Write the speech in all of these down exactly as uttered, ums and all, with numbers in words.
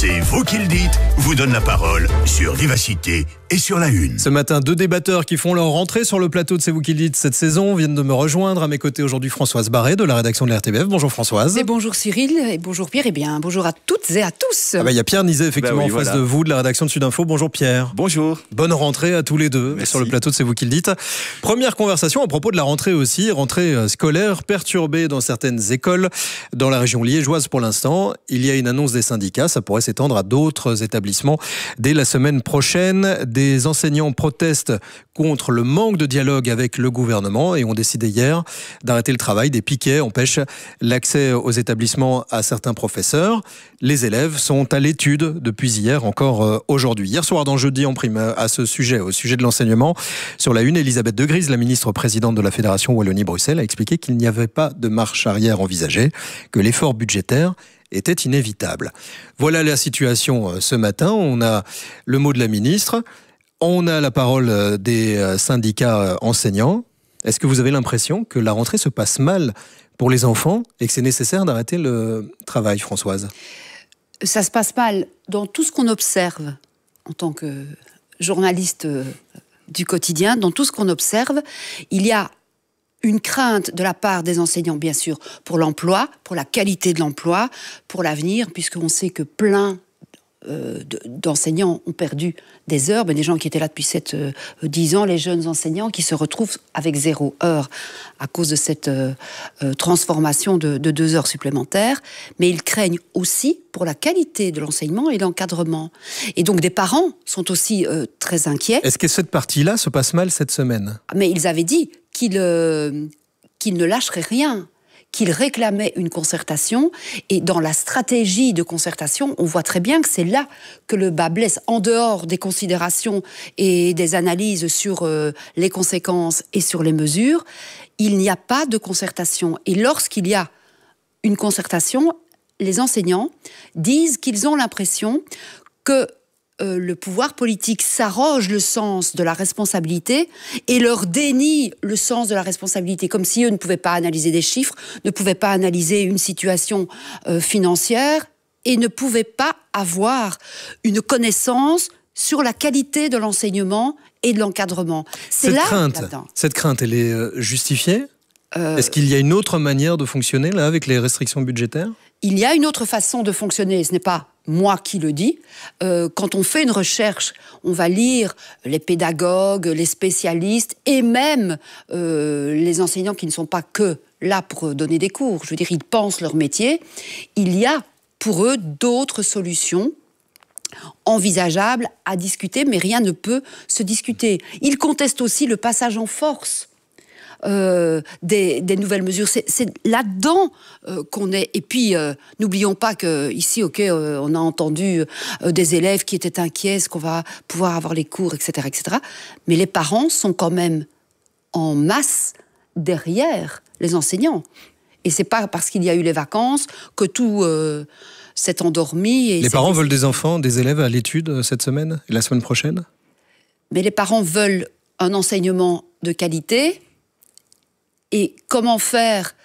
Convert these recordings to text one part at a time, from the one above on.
C'est vous qui le dites, vous donne la parole sur Vivacité et sur La Une. Ce matin, deux débatteurs qui font leur rentrée sur le plateau de C'est vous qui le dites cette saison viennent de me rejoindre. À mes côtés aujourd'hui, Françoise Barré de la rédaction de la R T B F. Bonjour Françoise. Et bonjour Cyril, et bonjour Pierre, et bien bonjour à toutes et à tous. Ah bah, y a Pierre Nizet effectivement bah oui, en face voilà. de vous de la rédaction de Sudinfo. Bonjour Pierre. Bonjour. Bonne rentrée à tous les deux. Merci. Sur le plateau de C'est vous qui le dites. Première conversation à propos de la rentrée aussi, rentrée scolaire perturbée dans certaines écoles dans la région liégeoise pour l'instant. Il y a une annonce des syndicats, ça pourrait s'étendre à d'autres établissements dès la semaine prochaine. Des enseignants protestent contre le manque de dialogue avec le gouvernement et ont décidé hier d'arrêter le travail. Des piquets empêchent l'accès aux établissements à certains professeurs. Les élèves sont à l'étude depuis hier, encore aujourd'hui. Hier soir dans Jeudi en prime à ce sujet, au sujet de l'enseignement, sur La Une, Elisabeth De Gries, la ministre présidente de la Fédération Wallonie-Bruxelles, a expliqué qu'il n'y avait pas de marche arrière envisagée, que l'effort budgétaire était inévitable. Voilà la situation ce matin. On a le mot de la ministre, on a la parole des syndicats enseignants. Est-ce que vous avez l'impression que la rentrée se passe mal pour les enfants et que c'est nécessaire d'arrêter le travail, Françoise ? Ça se passe mal dans tout ce qu'on observe en tant que journaliste du quotidien, dans tout ce qu'on observe, il y a une crainte de la part des enseignants, bien sûr, pour l'emploi, pour la qualité de l'emploi, pour l'avenir, puisqu'on sait que plein euh, d'enseignants ont perdu des heures, ben des gens qui étaient là depuis sept, dix ans, les jeunes enseignants qui se retrouvent avec zéro heure à cause de cette euh, transformation de, de deux heures supplémentaires. Mais ils craignent aussi pour la qualité de l'enseignement et l'encadrement. Et donc des parents sont aussi euh, très inquiets. Est-ce que cette partie-là se passe mal cette semaine ? Mais ils avaient dit qu'ils euh, qu'ils ne lâcheraient rien, qu'ils réclamaient une concertation. Et dans la stratégie de concertation, on voit très bien que c'est là que le bas blesse, en dehors des considérations et des analyses sur euh, les conséquences et sur les mesures. Il n'y a pas de concertation. Et lorsqu'il y a une concertation, les enseignants disent qu'ils ont l'impression que Euh, le pouvoir politique s'arroge le sens de la responsabilité et leur dénie le sens de la responsabilité, comme si eux ne pouvaient pas analyser des chiffres, ne pouvaient pas analyser une situation euh, financière et ne pouvaient pas avoir une connaissance sur la qualité de l'enseignement et de l'encadrement. C'est cette là, crainte, là-dedans. cette crainte, elle est euh, justifiée ? Euh, Est-ce qu'il y a une autre manière de fonctionner là avec les restrictions budgétaires ? Il y a une autre façon de fonctionner, ce n'est pas moi qui le dis. Euh, quand on fait une recherche, on va lire les pédagogues, les spécialistes et même euh, les enseignants qui ne sont pas que là pour donner des cours. Je veux dire, ils pensent leur métier. Il y a pour eux d'autres solutions envisageables à discuter, mais rien ne peut se discuter. Ils contestent aussi le passage en force Euh, des, des nouvelles mesures. C'est, c'est là-dedans euh, qu'on est. Et puis, euh, n'oublions pas qu'ici, ok, euh, on a entendu euh, des élèves qui étaient inquiets, est-ce qu'on va pouvoir avoir les cours, et cetera, et cetera. Mais les parents sont quand même en masse derrière les enseignants. Et c'est pas parce qu'il y a eu les vacances que tout euh, s'est endormi. Et les c'est parents des... veulent des enfants, des élèves à l'étude cette semaine et la semaine prochaine ? Mais les parents veulent un enseignement de qualité. Et comment faire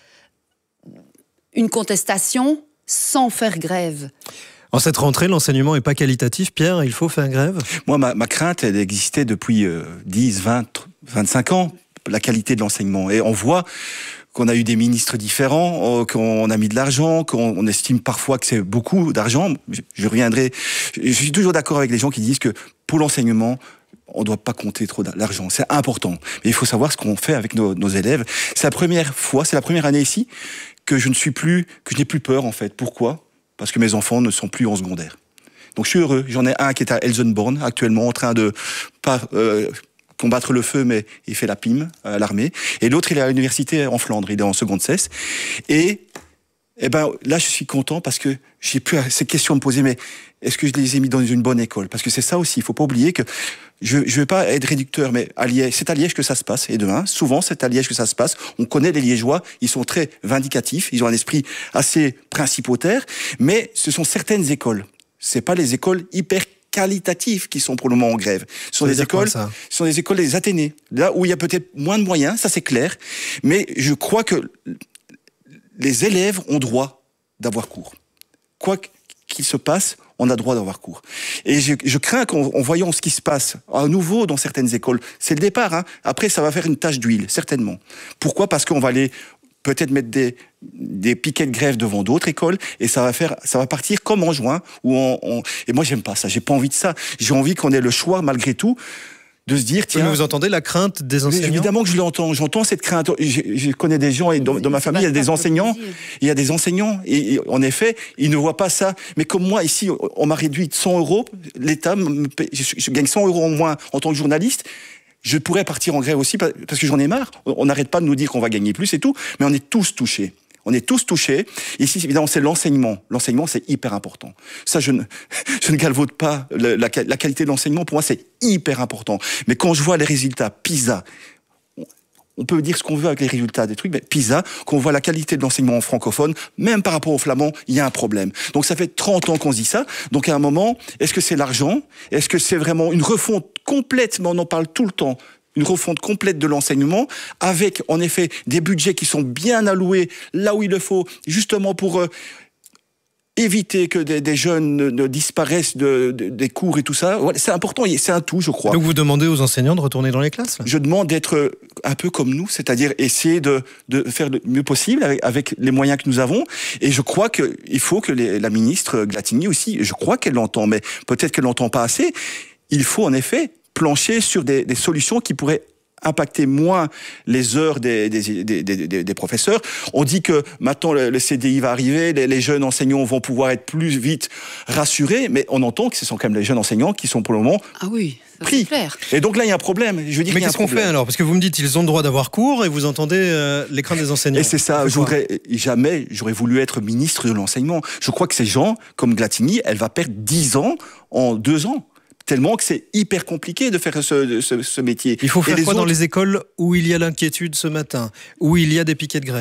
une contestation sans faire grève ? En cette rentrée, l'enseignement n'est pas qualitatif. Pierre, il faut faire grève ? Moi, ma, ma crainte, elle existait depuis euh, dix, vingt, vingt-cinq ans, la qualité de l'enseignement. Et on voit qu'on a eu des ministres différents, euh, qu'on a mis de l'argent, qu'on on estime parfois que c'est beaucoup d'argent. Je, je reviendrai... Je suis toujours d'accord avec les gens qui disent que pour l'enseignement, on ne doit pas compter trop d'argent, c'est important. Mais il faut savoir ce qu'on fait avec nos, nos élèves. C'est la première fois, c'est la première année ici que je ne suis plus, que je n'ai plus peur en fait. Pourquoi ? Parce que mes enfants ne sont plus en secondaire. Donc je suis heureux. J'en ai un qui est à Elsenborn actuellement en train de pas euh, combattre le feu, mais il fait la P I M à l'armée. Et l'autre il est à l'université en Flandre, il est en seconde C E S. Et Eh ben là, je suis content parce que j'ai plus ces questions à me poser. Mais est-ce que je les ai mis dans une bonne école ? Parce que c'est ça aussi. Il faut pas oublier que je je vais pas être réducteur, mais à Liège, c'est à Liège que ça se passe. Et demain, souvent, c'est à Liège que ça se passe. On connaît les Liégeois. Ils sont très vindicatifs. Ils ont un esprit assez principautaire. Mais ce sont certaines écoles. C'est pas les écoles hyper qualitatives qui sont pour le moment en grève. Ce sont des écoles, quoi, ce sont des écoles des Athénées. Là où il y a peut-être moins de moyens, ça c'est clair. Mais je crois que les élèves ont droit d'avoir cours. Quoi qu'il se passe, on a droit d'avoir cours. Et je, je crains qu'en en voyant ce qui se passe à nouveau dans certaines écoles, c'est le départ, hein, après ça va faire une tache d'huile, certainement. Pourquoi ? Parce qu'on va aller peut-être mettre des, des piquets de grève devant d'autres écoles, et ça va faire, ça va partir comme en juin, où on, on et moi j'aime pas ça, j'ai pas envie de ça. J'ai envie qu'on ait le choix, malgré tout, de se dire, tiens... Mais vous entendez la crainte des enseignants ? Évidemment que je l'entends, j'entends cette crainte. Je, je connais des gens, et dans, dans ma famille, il y a des enseignants, il y a des enseignants, et, et en effet, ils ne voient pas ça. Mais comme moi, ici, on m'a réduit de cent euros, l'État, me paye, je, je gagne cent euros en moins en tant que journaliste, je pourrais partir en grève aussi, parce que j'en ai marre. On n'arrête pas de nous dire qu'on va gagner plus et tout, mais on est tous touchés. On est tous touchés. Ici, évidemment, c'est l'enseignement. L'enseignement, c'est hyper important. Ça, je ne, je ne galvaude pas la, la, la qualité de l'enseignement. Pour moi, c'est hyper important. Mais quand je vois les résultats PISA, on peut dire ce qu'on veut avec les résultats des trucs, mais PISA, quand on voit la qualité de l'enseignement en francophone, même par rapport au flamand, il y a un problème. Donc ça fait trente ans qu'on se dit ça. Donc à un moment, est-ce que c'est l'argent ? Est-ce que c'est vraiment une refonte complète, mais on en parle tout le temps, une refonte complète de l'enseignement, avec en effet des budgets qui sont bien alloués là où il le faut, justement pour... Euh, éviter que des, des jeunes ne, ne disparaissent de, de, des cours et tout ça. C'est important, c'est un tout, je crois. Donc vous demandez aux enseignants de retourner dans les classes ? Je demande d'être un peu comme nous, c'est-à-dire essayer de, de faire le mieux possible avec, avec les moyens que nous avons. Et je crois qu'il faut que les, la ministre Glatigny aussi, je crois qu'elle l'entend, mais peut-être qu'elle l'entend pas assez, il faut en effet plancher sur des, des solutions qui pourraient impacter moins les heures des, des, des, des, des professeurs. On dit que maintenant le, le C D I va arriver, les, les jeunes enseignants vont pouvoir être plus vite rassurés, mais on entend que ce sont quand même les jeunes enseignants qui sont pour le moment ah oui, pris. Clair. Et donc là, il y a un problème. Je veux dire, mais qu'est-ce qu'on fait alors ? Parce que vous me dites qu'ils ont le droit d'avoir cours et vous entendez euh, les craintes des enseignants. Et c'est ça, je voudrais, jamais j'aurais voulu être ministre de l'enseignement. Je crois que ces gens, comme Glatigny, elle va perdre dix ans en deux ans. Tellement que c'est hyper compliqué de faire ce, ce, ce métier. Il faut faire quoi autres... dans les écoles où il y a l'inquiétude ce matin, où il y a des piquets de grève ?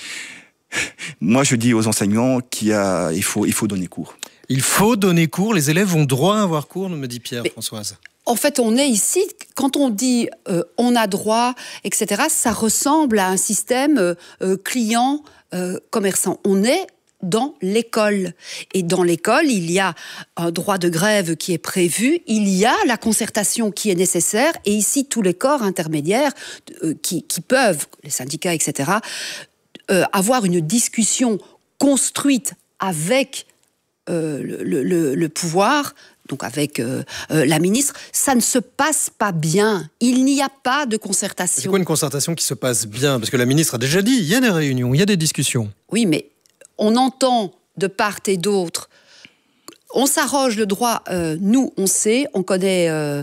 Moi, je dis aux enseignants qu'il a, il faut, il faut donner cours. Il faut donner cours. Les élèves ont droit à avoir cours, me dit Pierre, Mais... Françoise. En fait, on est ici, quand on dit euh, on a droit, et cetera, ça ressemble à un système euh, client-commerçant. Euh, on est dans l'école. Et dans l'école, il y a un droit de grève qui est prévu, il y a la concertation qui est nécessaire, et ici, tous les corps intermédiaires euh, qui, qui peuvent, les syndicats, et cetera, euh, avoir une discussion construite avec euh, le, le, le pouvoir, donc avec euh, euh, la ministre, ça ne se passe pas bien. Il n'y a pas de concertation. C'est quoi une concertation qui se passe bien ? Parce que la ministre a déjà dit, il y a des réunions, il y a des discussions. Oui, mais on entend de part et d'autre, on s'arroge le droit, euh, nous on sait, on connaît euh,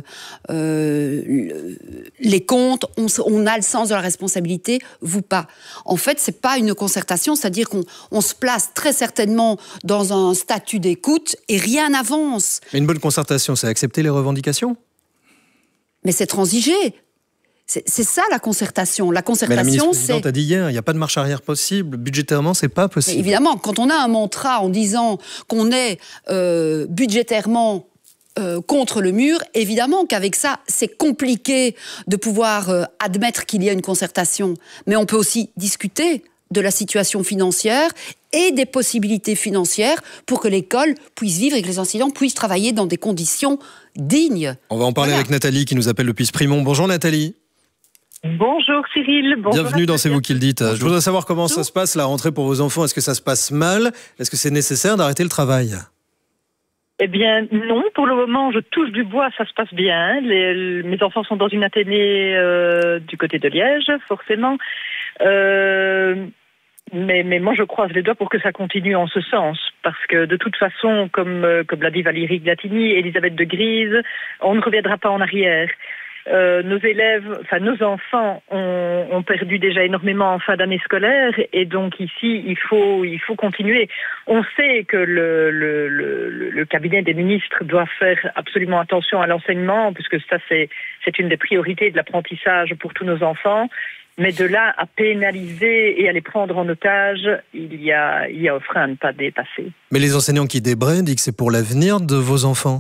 euh, les comptes, on, on a le sens de la responsabilité, vous pas. En fait, c'est pas une concertation, c'est-à-dire qu'on on se place très certainement dans un statut d'écoute et rien n'avance. Mais une bonne concertation, c'est accepter les revendications ? Mais c'est transiger. C'est, c'est ça la concertation. La concertation, mais la ministre c'est... présidente a dit hier, il n'y a pas de marche arrière possible. Budgétairement, c'est pas possible. Mais évidemment, quand on a un mantra en disant qu'on est euh, budgétairement euh, contre le mur, évidemment qu'avec ça, c'est compliqué de pouvoir euh, admettre qu'il y a une concertation. Mais on peut aussi discuter de la situation financière et des possibilités financières pour que l'école puisse vivre et que les enseignants puissent travailler dans des conditions dignes. On va en parler voilà. avec Nathalie qui nous appelle depuis Sprimont. Bonjour Nathalie. Bonjour Cyril. Bonjour. Bienvenue dans C'est vous qui le dites. Bonjour. Je voudrais savoir comment Bonjour. ça se passe, la rentrée pour vos enfants. Est-ce que ça se passe mal ? Est-ce que c'est nécessaire d'arrêter le travail ? Eh bien non, pour le moment je touche du bois, ça se passe bien. Les, mes enfants sont dans une athénée euh, du côté de Liège, forcément. Euh, mais, mais moi je croise les doigts pour que ça continue en ce sens. Parce que de toute façon, comme, comme l'a dit Valérie Glatigny, Elisabeth de Grise, on ne reviendra pas en arrière. Euh, nos élèves, enfin nos enfants ont, ont perdu déjà énormément en fin d'année scolaire et donc ici il faut il faut continuer. On sait que le, le, le, le cabinet des ministres doit faire absolument attention à l'enseignement puisque ça c'est c'est une des priorités de l'apprentissage pour tous nos enfants. Mais de là à pénaliser et à les prendre en otage, il y a il y a un frein à ne pas dépasser. Mais les enseignants qui débraient disent que c'est pour l'avenir de vos enfants.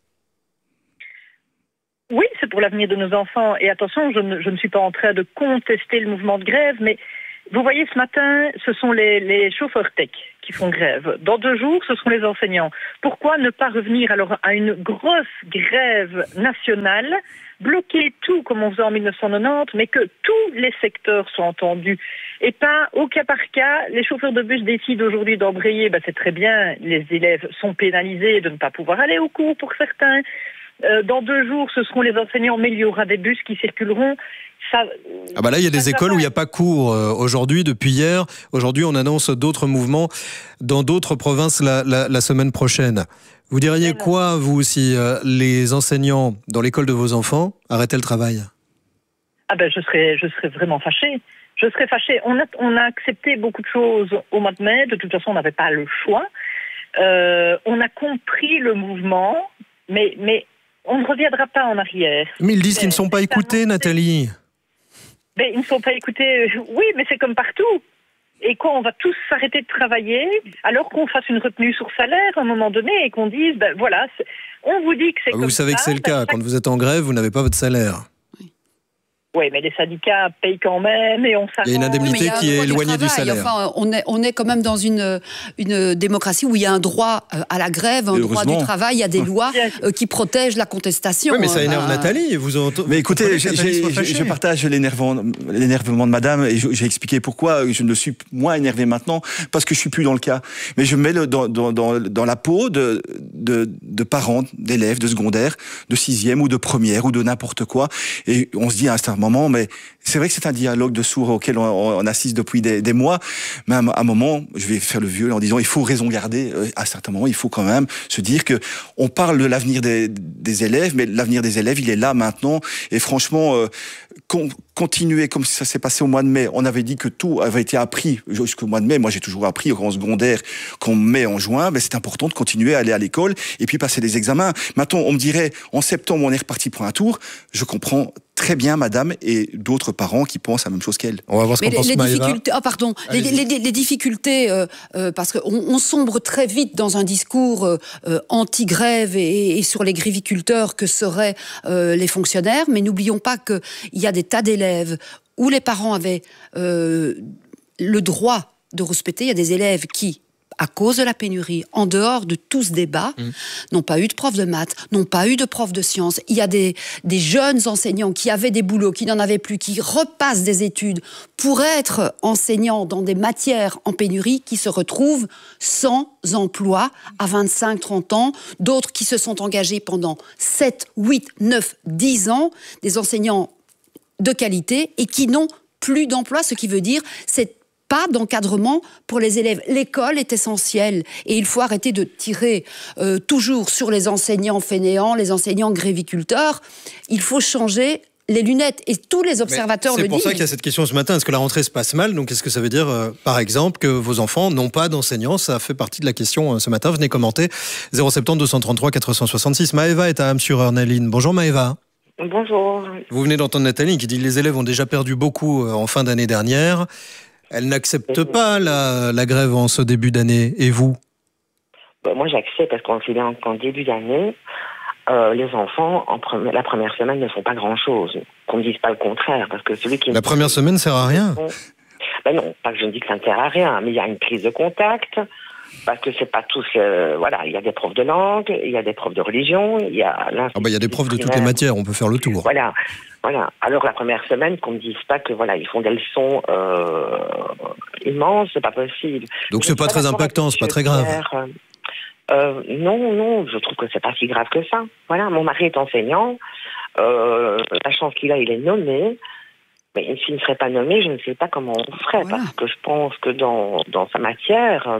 Oui, c'est pour l'avenir de nos enfants. Et attention, je ne, je ne suis pas en train de contester le mouvement de grève, mais vous voyez, ce matin, ce sont les, les chauffeurs tech qui qui font grève. Dans deux jours, ce seront les enseignants. Pourquoi ne pas revenir alors à une grosse grève nationale, bloquer tout comme on faisait en mille neuf cent quatre-vingt-dix, mais que tous les secteurs soient entendus et pas au cas par cas. Les chauffeurs de bus décident aujourd'hui d'embrayer, ben c'est très bien, les élèves sont pénalisés de ne pas pouvoir aller au cours pour certains. Euh, dans deux jours, ce seront les enseignants, mais il y aura des bus qui circuleront. Ça, ah bah là, il y a des écoles où il n'y a pas cours euh, aujourd'hui, depuis hier. Aujourd'hui, on annonce d'autres mouvements dans d'autres provinces la, la, la semaine prochaine. Vous diriez quoi, vous, si euh, les enseignants dans l'école de vos enfants arrêtaient le travail? Ah ben, je serais, je serais vraiment fâchée. Je serais fâchée. On a, on a accepté beaucoup de choses au mois de mai. De toute façon, on n'avait pas le choix. Euh, on a compris le mouvement, mais, mais on ne reviendra pas en arrière. Mais ils disent qu'ils ne sont pas écoutés, Nathalie. Mais ils ne sont pas écoutés. Oui, mais c'est comme partout. Et quoi, on va tous s'arrêter de travailler alors qu'on fasse une retenue sur salaire à un moment donné et qu'on dise, ben voilà, on vous dit que c'est vous comme ça. Vous savez que c'est le cas. Chaque... Quand vous êtes en grève, vous n'avez pas votre salaire. Oui, mais les syndicats payent quand même et on s'arrête. Il y a une indemnité oui, qui est éloignée du salaire. Enfin, on, est, on est quand même dans une, une démocratie où il y a un droit à la grève, un droit du travail, il y a des lois euh, qui protègent la contestation. Oui, mais ça énerve euh, Nathalie. Vous en... Mais écoutez, j'ai, j'ai, je partage l'énervement, l'énervement de madame et j'ai expliqué pourquoi je ne suis moins énervé maintenant, parce que je suis plus dans le cas. Mais je me mets le, dans, dans, dans, dans la peau de, de, de parents, d'élèves de secondaire, de sixième ou de première ou de n'importe quoi. Et on se dit à un certain moment, mais c'est vrai que c'est un dialogue de sourds auquel on, on assiste depuis des, des mois, mais à un moment, je vais faire le vieux en disant il faut raison garder. À certains moments, il faut quand même se dire que on parle de l'avenir des, des élèves, mais l'avenir des élèves, il est là maintenant. Et franchement, euh, con, continuer comme ça s'est passé au mois de mai. On avait dit que tout avait été appris jusqu'au mois de mai. Moi, j'ai toujours appris en secondaire qu'on met en juin. Mais c'est important de continuer à aller à l'école et puis passer des examens. Maintenant, on me dirait en septembre, on est reparti pour un tour. Je comprends très bien, madame, et d'autres parents qui pensent la même chose qu'elle. On va voir ce qu'on pense, les Maëva. difficultés, oh pardon, les, les, les difficultés, euh, euh, parce qu'on on sombre très vite dans un discours euh, anti-grève et, et sur les gréviculteurs que seraient euh, les fonctionnaires, mais n'oublions pas qu'il y a des tas d'élèves où les parents avaient euh, le droit de respecter. Il y a des élèves qui, à cause de la pénurie, en dehors de tout ce débat, mmh. n'ont pas eu de prof de maths, n'ont pas eu de prof de sciences. Il y a des, des jeunes enseignants qui avaient des boulots, qui n'en avaient plus, qui repassent des études pour être enseignants dans des matières en pénurie, qui se retrouvent sans emploi à vingt-cinq trente ans. D'autres qui se sont engagés pendant sept, huit, neuf, dix ans, des enseignants de qualité et qui n'ont plus d'emploi, ce qui veut dire c'est pas d'encadrement pour les élèves. L'école est essentielle et il faut arrêter de tirer euh, toujours sur les enseignants fainéants, les enseignants gréviculteurs. Il faut changer les lunettes et tous les observateurs le disent. C'est pour ça qu'il y a cette question ce matin. Est-ce que la rentrée se passe mal? Donc, est-ce que ça veut dire, euh, par exemple, que vos enfants n'ont pas d'enseignants? Ça fait partie de la question euh, ce matin. Venez commenter. zéro sept deux deux trois trois quatre cent soixante-six. Maëva est à Ham-sur-Ornaline. Bonjour Maëva. Bonjour. Vous venez d'entendre Nathalie qui dit que les élèves ont déjà perdu beaucoup euh, en fin d'année dernière. Elle n'accepte pas la, la grève en ce début d'année. Et vous? Bah, moi, j'accepte parce qu'on sait bien qu'en début d'année, euh, les enfants, en pre- la première semaine, ne font pas grand-chose. Qu'on ne dise pas le contraire. Parce que celui qui la première semaine ne sert à rien. Ben non, pas que je ne dis que ça ne sert à rien, mais il y a une prise de contact. Parce que c'est pas tous... Euh, voilà, il y a des profs de langue, il y a des profs de religion, il y a... Ah bah, il y a des profs de toutes les matières, on peut faire le tour. Voilà. Voilà. Alors la première semaine, qu'on ne dise pas que voilà, ils font des leçons euh, immenses, c'est pas possible. Donc c'est pas, pas très impactant, c'est pas très grave. Euh, euh, non, non, je trouve que c'est pas si grave que ça. Voilà, mon mari est enseignant, euh, la chance qu'il a, il est nommé. Mais s'il ne serait pas nommé, je ne sais pas comment on ferait, voilà. Parce que je pense que dans dans sa matière,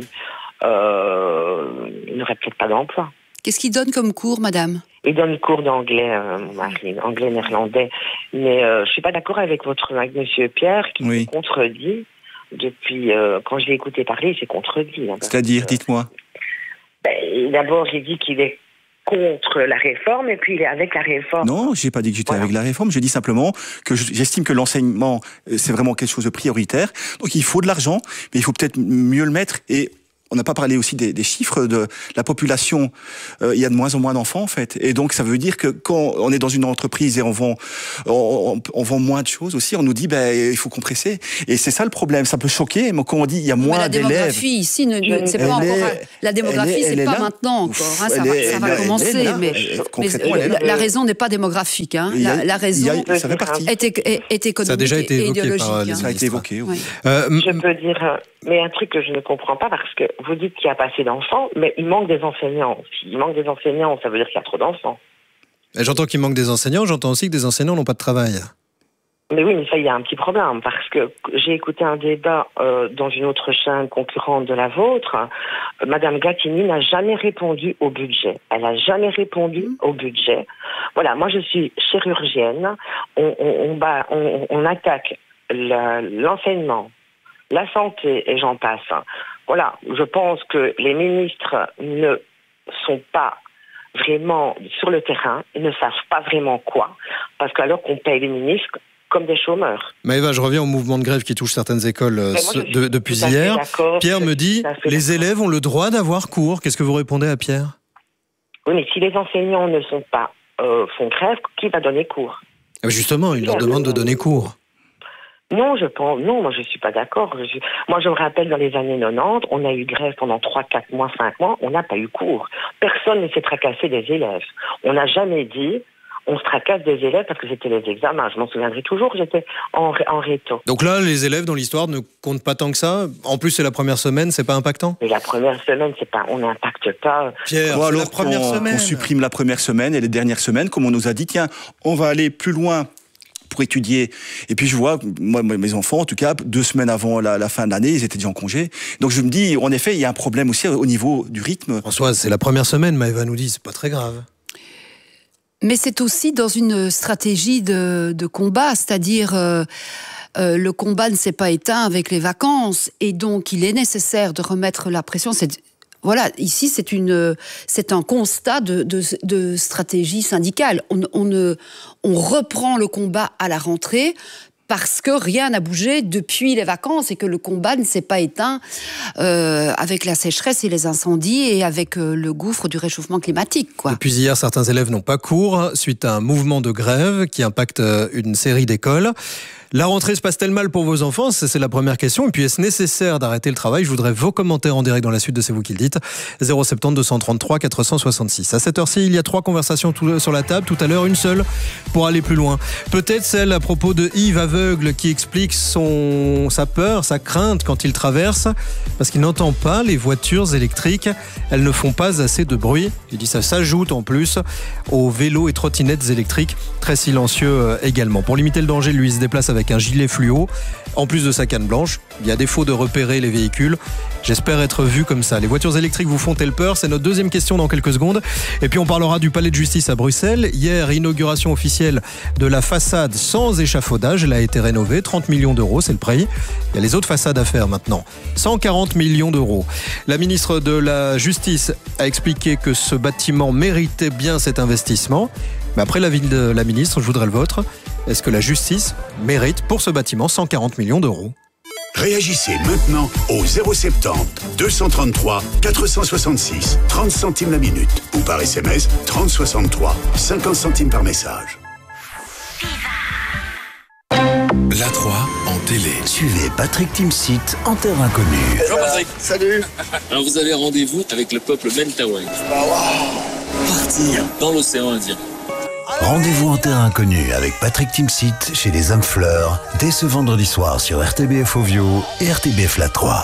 euh, il n'aurait peut-être pas d'emploi. Qu'est-ce qu'il donne comme cours, madame? Il donne cours d'anglais, euh, mon mari, anglais, néerlandais. Mais euh, je suis pas d'accord avec votre, avec monsieur Pierre, qui oui. se contredit depuis, euh, quand je l'ai écouté parler, il s'est contredit. Hein, C'est-à-dire, que, dites-moi. Ben, d'abord, il dit qu'il est contre la réforme, et puis il est avec la réforme. Non, j'ai pas dit que j'étais voilà. avec la réforme, j'ai dit simplement que j'estime que l'enseignement, c'est vraiment quelque chose de prioritaire. Donc il faut de l'argent, mais il faut peut-être mieux le mettre et on n'a pas parlé aussi des, des chiffres de la population. Euh, il y a de moins en moins d'enfants en fait, et donc ça veut dire que quand on est dans une entreprise et on vend, on, on, on vend moins de choses aussi, on nous dit ben il faut compresser. Et c'est ça le problème. Ça peut choquer, mais quand on dit il y a moins mais la d'élèves. La démographie ici, ne, ne, c'est pas encore. Est, la démographie, c'est pas là. Maintenant encore. Hein, ça, va, ça va commencer, là, mais, mais la, la raison n'est pas démographique. Hein. La, la raison a, ça fait partie. Est, est, est économique ça a déjà été et idéologique. Par hein. Ça a été évoqué. Oui. Oui. Euh, je peux dire, mais un truc que je ne comprends pas, parce que vous dites qu'il y a pas assez d'enfants, mais il manque des enseignants. S'il manque des enseignants, ça veut dire qu'il y a trop d'enfants. J'entends qu'il manque des enseignants, j'entends aussi que des enseignants n'ont pas de travail. Mais oui, mais ça, il y a un petit problème, parce que j'ai écouté un débat euh, dans une autre chaîne concurrente de la vôtre. Madame Gattini n'a jamais répondu au budget. Elle n'a jamais répondu au budget. Voilà, moi je suis chirurgienne. On, on, on, bat, on, on attaque la, l'enseignement, la santé, et j'en passe. Voilà, je pense que les ministres ne sont pas vraiment sur le terrain, ils ne savent pas vraiment quoi, parce qu'alors qu'on paye les ministres comme des chômeurs. Maëva, je reviens au mouvement de grève qui touche certaines écoles moi, de, depuis hier. Pierre me dit, les élèves ont le droit d'avoir cours. Qu'est-ce que vous répondez à Pierre ? Oui, mais si les enseignants ne sont pas euh, font grève, qui va donner cours ? Justement, il leur demande de donner cours. Non, je pense, non, moi je suis pas d'accord. Je, moi je me rappelle dans les années quatre-vingt-dix, on a eu grève pendant trois, quatre mois, cinq mois, on n'a pas eu cours. Personne ne s'est tracassé des élèves. On n'a jamais dit, on se tracasse des élèves parce que c'était les examens. Je m'en souviendrai toujours, j'étais en, en réto. Donc là, les élèves dans l'histoire ne comptent pas tant que ça. En plus, c'est la première semaine, c'est pas impactant. Mais la première semaine, c'est pas, on n'impacte pas. Pierre, bon, alors la première on, semaine. on supprime la première semaine et les dernières semaines, comme on nous a dit, tiens, on va aller plus loin pour étudier. Et puis je vois, moi, mes enfants, en tout cas, deux semaines avant la, la fin de l'année, ils étaient déjà en congé. Donc je me dis, en effet, il y a un problème aussi au niveau du rythme. Françoise, c'est la première semaine, Maëva nous dit, c'est pas très grave. Mais c'est aussi dans une stratégie de, de combat, c'est-à-dire euh, euh, le combat ne s'est pas éteint avec les vacances, et donc il est nécessaire de remettre la pression. C'est, voilà, ici c'est une, c'est un constat de, de, de stratégie syndicale. On, on, ne, on reprend le combat à la rentrée, parce que rien n'a bougé depuis les vacances et que le combat ne s'est pas éteint euh, avec la sécheresse et les incendies et avec euh, le gouffre du réchauffement climatique, quoi. Depuis hier, certains élèves n'ont pas cours suite à un mouvement de grève qui impacte une série d'écoles. La rentrée se passe-t-elle mal pour vos enfants ? C'est la première question. Et puis, est-ce nécessaire d'arrêter le travail ? Je voudrais vos commentaires en direct dans la suite de C'est vous qui le dites. zéro sept zéro deux cent trente-trois quatre cent soixante-six. À cette heure-ci, il y a trois conversations tout, sur la table. Tout à l'heure, une seule pour aller plus loin. Peut-être celle à propos de Yves aveugle qui explique son, sa peur, sa crainte quand il traverse parce qu'il n'entend pas les voitures électriques. Elles ne font pas assez de bruit. Il dit ça s'ajoute en plus aux vélos et trottinettes électriques. Très silencieux également. Pour limiter le danger, lui, il se déplace avec avec un gilet fluo, en plus de sa canne blanche. Il y a défaut de repérer les véhicules. J'espère être vu comme ça. Les voitures électriques vous font-elles peur ? C'est notre deuxième question dans quelques secondes. Et puis on parlera du palais de justice à Bruxelles. Hier, inauguration officielle de la façade sans échafaudage. Elle a été rénovée. trente millions d'euros, c'est le prix. Il y a les autres façades à faire maintenant. cent quarante millions d'euros. La ministre de la Justice a expliqué que ce bâtiment méritait bien cet investissement. Mais après l'avis de la ministre, je voudrais le vôtre. Est-ce que la justice mérite pour ce bâtiment cent quarante millions d'euros ? Réagissez maintenant au zéro sept zéro deux cent trente-trois quatre cent soixante-six, trente centimes la minute, ou par S M S trente soixante-trois, cinquante centimes par message. La trois en télé. Suivez Patrick Timsit en terre inconnue. Bonjour Patrick. Salut. Alors vous avez rendez-vous avec le peuple Mentawai. Bah wow. Partir. Dans l'océan Indien. Rendez-vous en terre inconnue avec Patrick Timsit chez les Hommes Fleurs dès ce vendredi soir sur R T B F Ovio et R T B F La trois.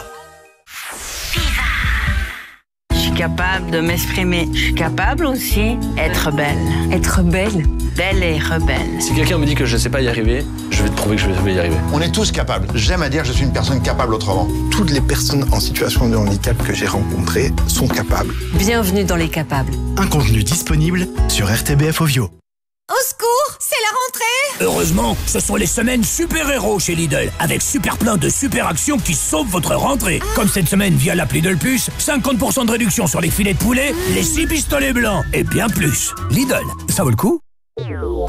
Je suis capable de m'exprimer. Je suis capable aussi d'être belle. Être belle Belle et rebelle. Si quelqu'un me dit que je ne sais pas y arriver, je vais te prouver que je vais y arriver. On est tous capables. J'aime à dire que je suis une personne capable autrement. Toutes les personnes en situation de handicap que j'ai rencontrées sont capables. Bienvenue dans les capables. Un contenu disponible sur R T B F Ovio. Au secours, c'est la rentrée! Heureusement, ce sont les semaines super-héros chez Lidl, avec super plein de super actions qui sauvent votre rentrée. Ah. Comme cette semaine via l'appli Lidl Plus, cinquante pour cent de réduction sur les filets de poulet, mmh. les six pistolets blancs et bien plus. Lidl, ça vaut le coup?